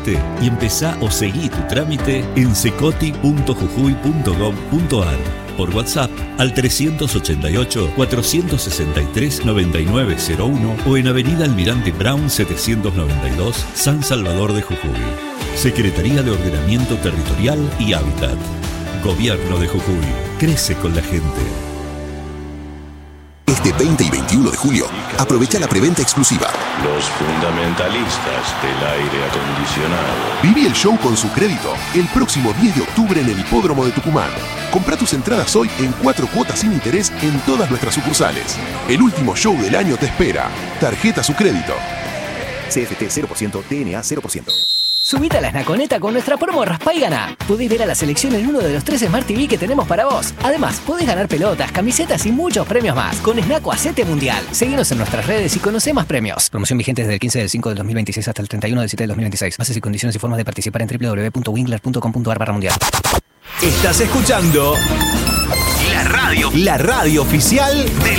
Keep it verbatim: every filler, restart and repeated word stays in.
Registrate y empezá o seguí tu trámite en secoti punto jujuy punto gob punto ar. Por WhatsApp al trescientos ochenta y ocho, cuatrocientos sesenta y tres, noventa y nueve cero uno o en Avenida Almirante Brown setecientos noventa y dos, San Salvador de Jujuy. Secretaría de Ordenamiento Territorial y Hábitat. Gobierno de Jujuy. Crece con la gente. Este veinte y veintiuno de julio, aprovecha la preventa exclusiva. Los fundamentalistas del aire acondicionado. Viví el show con su crédito el próximo diez de octubre en el Hipódromo de Tucumán. Comprá tus entradas hoy en cuatro cuotas sin interés en todas nuestras sucursales. El último show del año te espera. Tarjeta su crédito. C F T cero por ciento, T N A cero por ciento. Subite a la Snaconeta con nuestra promo Raspá y Ganá. Podés ver a la selección en uno de los tres Smart T V que tenemos para vos. Además, podés ganar pelotas, camisetas y muchos premios más. Con Snaco Hacete Mundial. Seguinos en nuestras redes y conocé más premios. Promoción vigente desde el quince del cinco del dos mil veintiséis hasta el treinta y uno del siete del dos mil veintiséis. Bases y condiciones y formas de participar en doble u doble u doble u punto winkler punto com punto ar barra mundial. Estás escuchando la radio, la radio oficial de